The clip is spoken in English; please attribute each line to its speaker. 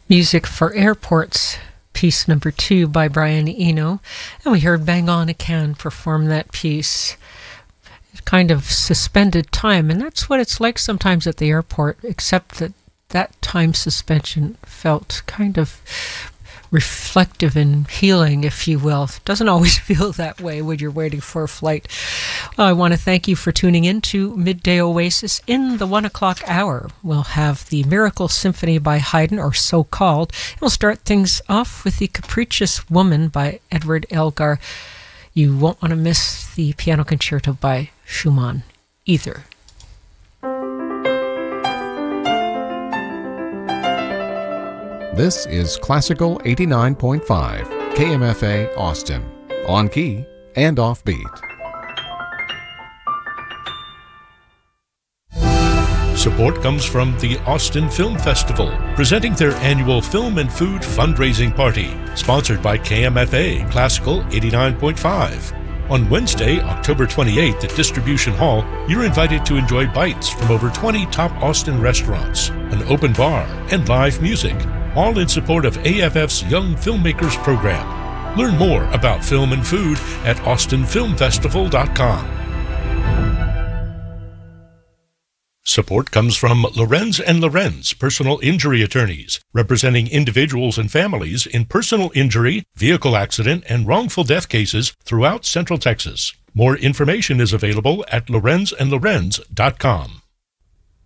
Speaker 1: Music for Airports, piece number 2 by Brian Eno. And we heard Bang On a Can perform that piece. Kind of suspended time, and that's what it's like sometimes at the airport, except that that time suspension felt kind of reflective and healing, if you will. It doesn't always feel that way when you're waiting for a flight. I want to thank you for tuning in to Midday Oasis. In the 1 o'clock hour, we'll have the Miracle Symphony by Haydn, or So Called. And we'll start things off with the Capricious Woman by Edward Elgar. You won't want to miss the Piano Concerto by Schumann either.
Speaker 2: This is Classical 89.5, KMFA Austin, on key and offbeat.
Speaker 3: Support comes from the Austin Film Festival, presenting their annual Film and Food fundraising party, sponsored by KMFA Classical 89.5. On Wednesday, October 28th at Distribution Hall, you're invited to enjoy bites from over 20 top Austin restaurants, an open bar, and live music, all in support of AFF's Young Filmmakers Program. Learn more about film and food at austinfilmfestival.com. Support comes from Lorenz & Lorenz Personal Injury Attorneys, representing individuals and families in personal injury, vehicle accident, and wrongful death cases throughout Central Texas. More information is available at lorenzandlorenz.com.